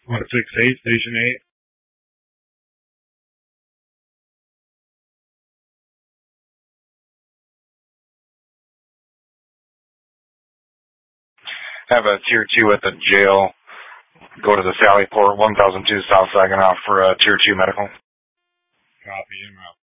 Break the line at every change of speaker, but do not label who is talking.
168, Station 8.
Have a Tier 2 at the jail. Go to the Sallyport, 1002 South Saginaw for a Tier 2 medical.
Copy, in route.